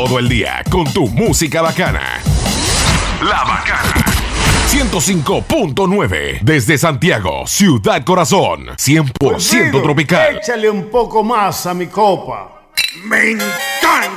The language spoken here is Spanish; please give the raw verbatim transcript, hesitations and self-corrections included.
Todo el día con tu música bacana. La Bacana. ciento cinco punto nueve desde Santiago, Ciudad Corazón. cien por ciento tropical. Échale un poco más a mi copa. Me encanta.